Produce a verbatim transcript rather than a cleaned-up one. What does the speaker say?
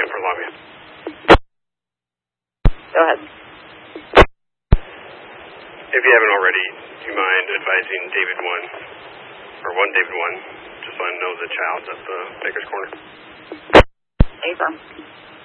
nine for Lafayette. Go ahead. If you haven't already, do you mind advising David one, or one David one, just so I know the child's at the Baker's Corner? Affirm.